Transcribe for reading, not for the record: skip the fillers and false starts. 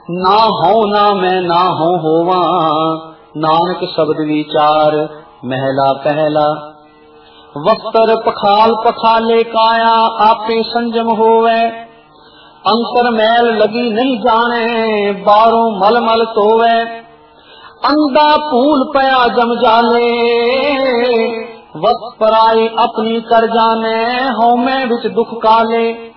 ना हो ना मैं ना होवा, नानक शब्द विचार महला पहला। वस्त्र पखाल पखाले काया, आपे संजम होवे, अंतर मैल लगी नहीं जाने, बारों मल मल तोवे। अंधा फूल पया जम जाले, वस पराई अपनी कर जाने, होमे विच दुख काले।